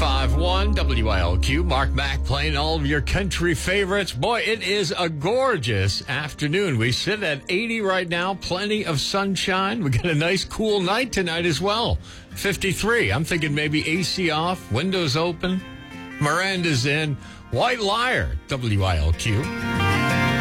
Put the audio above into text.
95.1 WILQ. Mark Mack playing all of your country favorites. Boy, it is a gorgeous afternoon. We sit at 80 right now. Plenty of sunshine. We got a nice cool night tonight as well. 53. I'm thinking maybe AC off, windows open. Miranda's in. White Liar, WILQ.